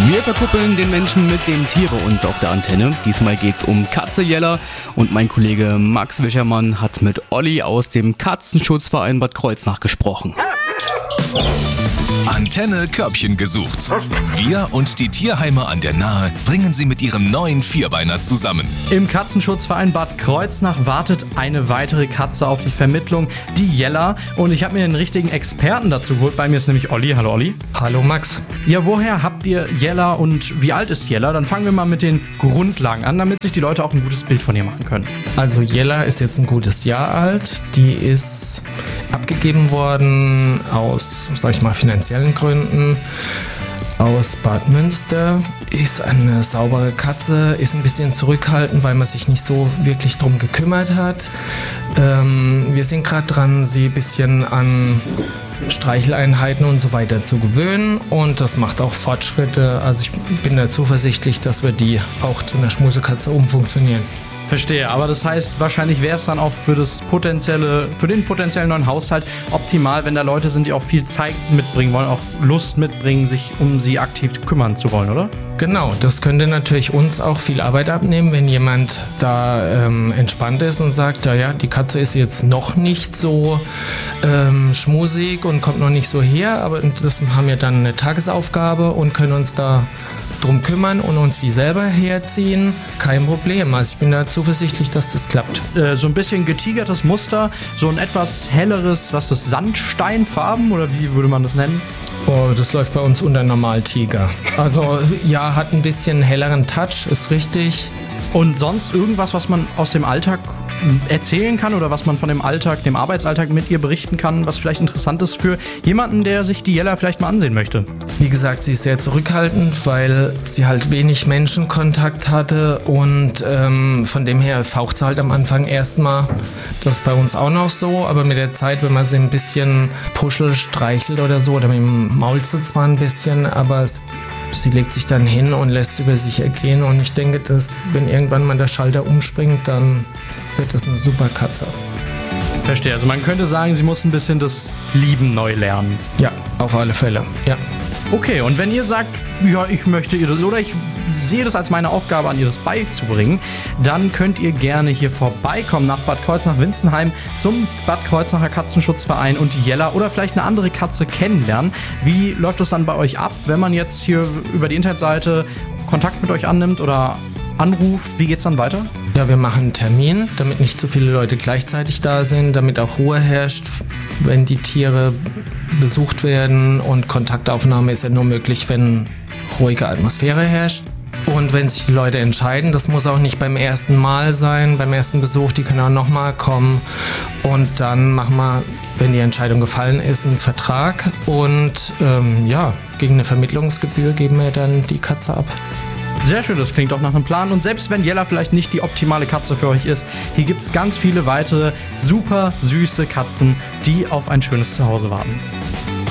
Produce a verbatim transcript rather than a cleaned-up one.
Wir verkuppeln den Menschen mit dem Tier bei uns auf der Antenne. Diesmal geht's um Katze Jella und mein Kollege Max Wischermann hat mit Olli aus dem Katzenschutzverein Bad Kreuznach gesprochen. Antenne Körbchen gesucht. Wir und die Tierheime an der Nahe bringen sie mit ihrem neuen Vierbeiner zusammen. Im Katzenschutzverein Bad Kreuznach wartet eine weitere Katze auf die Vermittlung, die Jella. Und ich habe mir einen richtigen Experten dazu geholt. Bei mir ist nämlich Olli. Hallo Olli. Hallo Max. Ja, woher habt ihr Jella und wie alt ist Jella? Dann fangen wir mal mit den Grundlagen an, damit sich die Leute auch ein gutes Bild von ihr machen können. Also Jella ist jetzt ein gutes Jahr alt. Die ist abgegeben worden aus, sag ich mal, finanziellen Gründen. Aus Bad Münster, ist eine saubere Katze, ist ein bisschen zurückhaltend, weil man sich nicht so wirklich drum gekümmert hat. Ähm, wir sind gerade dran, sie ein bisschen an Streicheleinheiten und so weiter zu gewöhnen und das macht auch Fortschritte. Also ich bin da zuversichtlich, dass wir die auch zu einer Schmusekatze umfunktionieren. Verstehe, aber das heißt, wahrscheinlich wäre es dann auch für das potenzielle, für den potenziellen neuen Haushalt optimal, wenn da Leute sind, die auch viel Zeit mitbringen wollen, auch Lust mitbringen, sich um sie aktiv kümmern zu wollen, oder? Genau, das könnte natürlich uns auch viel Arbeit abnehmen, wenn jemand da ähm, entspannt ist und sagt, ja, ja, die Katze ist jetzt noch nicht so ähm, schmusig und kommt noch nicht so her, aber das haben wir dann eine Tagesaufgabe und können uns da drum kümmern und uns die selber herziehen. Kein Problem, also ich bin da zuversichtlich, dass das klappt. Äh, so ein bisschen getigertes Muster, so ein etwas helleres, was ist, Sandsteinfarben oder wie würde man das nennen? Oh, das läuft bei uns unter Normaltiger. Also ja, hat ein bisschen helleren Touch, ist richtig. Und sonst irgendwas, was man aus dem Alltag erzählen kann oder was man von dem Alltag, dem Arbeitsalltag mit ihr berichten kann, was vielleicht interessant ist für jemanden, der sich die Jella vielleicht mal ansehen möchte? Wie gesagt, sie ist sehr zurückhaltend, weil sie halt wenig Menschenkontakt hatte und ähm, von dem her faucht sie halt am Anfang erstmal. Das ist bei uns auch noch so, aber mit der Zeit, wenn man sie ein bisschen puschelt, streichelt oder so, oder mit dem Maulze zwar ein bisschen, aber es sie legt sich dann hin und lässt über sich ergehen und ich denke, dass wenn irgendwann mal der Schalter umspringt, dann wird das eine super Katze. Verstehe, also man könnte sagen, sie muss ein bisschen das Lieben neu lernen. Ja, auf alle Fälle, ja. Okay, und wenn ihr sagt, ja, ich möchte ihr das oder ich sehe das als meine Aufgabe an, ihr das beizubringen, dann könnt ihr gerne hier vorbeikommen nach Bad Kreuznach-Winzenheim zum Bad Kreuznacher Katzenschutzverein und die Jella oder vielleicht eine andere Katze kennenlernen. Wie läuft das dann bei euch ab, wenn man jetzt hier über die Internetseite Kontakt mit euch annimmt oder anruft? Wie geht's dann weiter? Ja, wir machen einen Termin, damit nicht zu viele Leute gleichzeitig da sind, damit auch Ruhe herrscht, wenn die Tiere besucht werden und Kontaktaufnahme ist ja nur möglich, wenn ruhige Atmosphäre herrscht. Und wenn sich die Leute entscheiden, das muss auch nicht beim ersten Mal sein, beim ersten Besuch, die können auch nochmal kommen. Und dann machen wir, wenn die Entscheidung gefallen ist, einen Vertrag und ähm, ja, gegen eine Vermittlungsgebühr geben wir dann die Katze ab. Sehr schön, das klingt doch nach einem Plan. Und selbst wenn Jella vielleicht nicht die optimale Katze für euch ist, hier gibt es ganz viele weitere super süße Katzen, die auf ein schönes Zuhause warten.